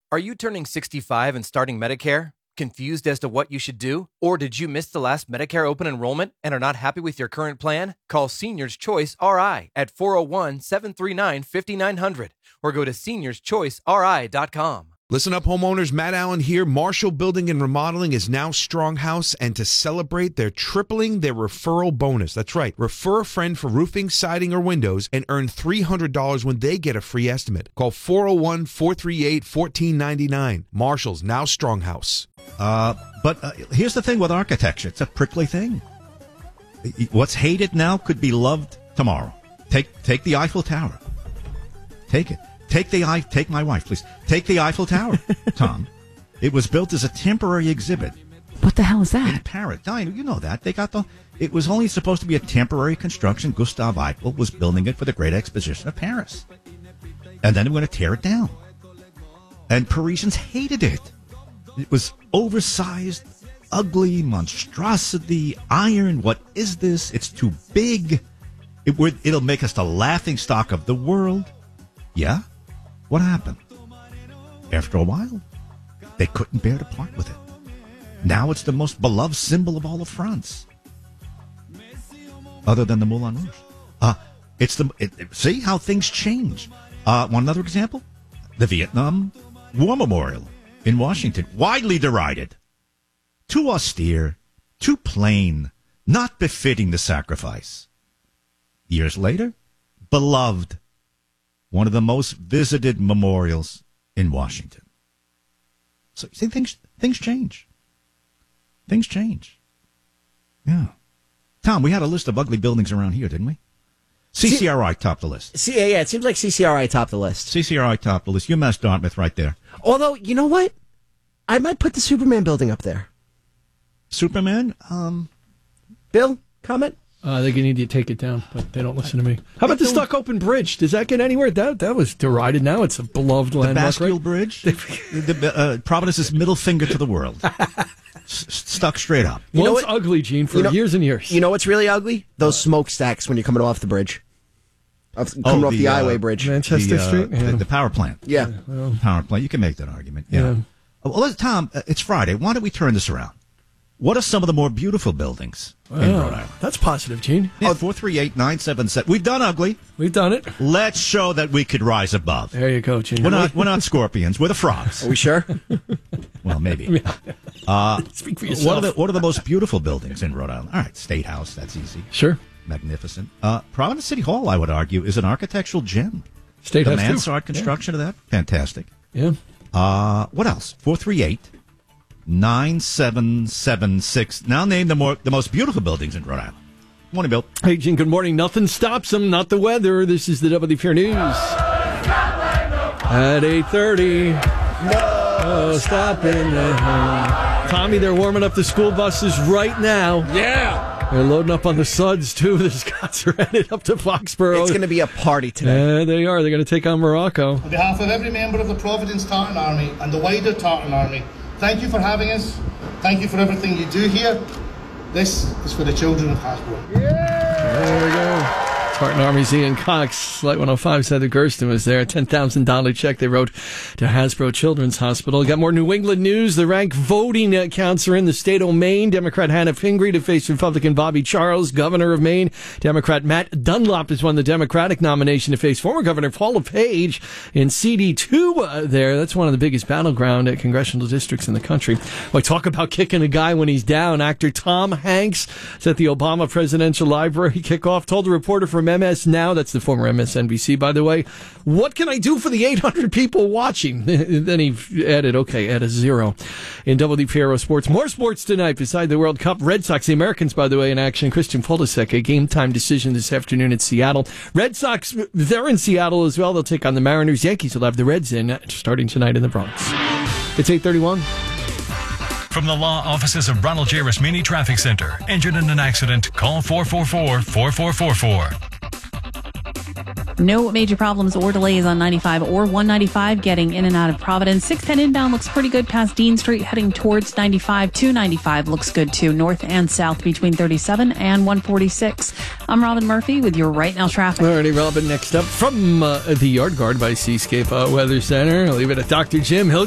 Are you turning 65 and starting Medicare? Confused as to what you should do? Or did you miss the last Medicare open enrollment and are not happy with your current plan? Call Seniors Choice RI at 401-739-5900 or go to seniorschoiceri.com. Listen up, homeowners. Matt Allen here. Marshall Building and Remodeling is now Stronghouse, and to celebrate, they're tripling their referral bonus. That's right. Refer a friend for roofing, siding, or windows and earn $300 when they get a free estimate. Call 401-438-1499. Marshall's now Stronghouse. But here's the thing with architecture. It's a prickly thing. What's hated now could be loved tomorrow. Take the Eiffel Tower. Take it. Take my wife, please. Take the Eiffel Tower, Tom. It was built as a temporary exhibit. What the hell is that? In Paris. Diane, you know that. It was only supposed to be a temporary construction. Gustave Eiffel was building it for the Great Exposition of Paris. And then they were going to tear it down. And Parisians hated it. It was oversized, ugly, monstrosity, iron. What is this? It's too big. It'll make us the laughingstock of the world. Yeah? What happened? After a while, they couldn't bear to part with it. Now it's the most beloved symbol of all of France. Other than the Moulin Rouge. See how things change. Want another example? The Vietnam War Memorial in Washington. Widely derided. Too austere. Too plain. Not befitting the sacrifice. Years later, beloved. One of the most visited memorials in Washington. So, see, things change. Things change. Yeah. Tom, we had a list of ugly buildings around here, didn't we? CCRI topped the list. Yeah, it seems like CCRI topped the list. CCRI topped the list. UMass Dartmouth right there. Although, you know what? I might put the Superman building up there. Superman? Bill, comment? They're going to need to take it down, but they don't listen to me. How about the Stuck-Open Bridge? Does that get anywhere? That was derided. Now it's a beloved landmark. The Bastille Bridge? Providence's middle finger to the world. Stuck straight up. Well, it's ugly, Gene, for years and years. You know what's really ugly? Those smokestacks when you're coming off the bridge. Coming off the Highway Bridge. Manchester Street? Yeah. The power plant. Yeah. Power plant. You can make that argument. Yeah. Well, Tom, it's Friday. Why don't we turn this around? What are some of the more beautiful buildings in Rhode Island? That's positive, Gene. Yeah, 438-977. We've done ugly. We've done it. Let's show that we could rise above. There you go, Gene. We're not scorpions. We're the frogs. Are we sure? Well, maybe. Speak for yourself. What are the most beautiful buildings in Rhode Island? All right, State House. That's easy. Sure. Magnificent. Providence City Hall, I would argue, is an architectural gem. State House, the mansard construction of that, fantastic. Yeah. What else? 438-9776. Now name the most beautiful buildings in Rhode Island. Morning, Bill. Hey, Gene, good morning. Nothing stops them, not the weather. This is the WPR News. At 8:30. No stopping. Tommy, they're warming up the school buses right now. Yeah. They're loading up on the Suds, too. The Scots are headed up to Foxborough. It's going to be a party today. They are. They're going to take on Morocco. On behalf of every member of the Providence Tartan Army and the wider Tartan Army, thank you for having us. Thank you for everything you do here. This is for the children of Hasbro. There we go. Tartan Army's Ian Cox, Light 105 said that Gersten was there. $10,000 check they wrote to Hasbro Children's Hospital. Got more New England news. The rank voting counts are in the state of Maine. Democrat Hannah Pingree to face Republican Bobby Charles, governor of Maine. Democrat Matt Dunlop has won the Democratic nomination to face former Governor Paula Page in CD2 there. That's one of the biggest battleground congressional districts in the country. Well, talk about kicking a guy when he's down. Actor Tom Hanks is at the Obama Presidential Library kickoff, told a reporter from MS Now, that's the former MSNBC, by the way, what can I do for the 800 people watching? Then he added, okay, add a zero. In WPRO Sports, more sports tonight beside the World Cup. Red Sox, the Americans, by the way, in action. Christian Pulisic, a game-time decision this afternoon at Seattle. Red Sox, they're in Seattle as well. They'll take on the Mariners. Yankees will have the Reds in starting tonight in the Bronx. It's 8:31. From the law offices of Ronald J. Rasmini Traffic Center. Injured in an accident? Call 444-4444. No major problems or delays on 95 or 195 getting in and out of Providence. 610 inbound looks pretty good past Dean Street, heading towards 95. 295 looks good too, north and south between 37 and 146. I'm Robin Murphy with your Right Now traffic. Alrighty, Robin, next up from the Yard Guard by Seascape Weather Center. I'll leave it at Dr. Jim. He'll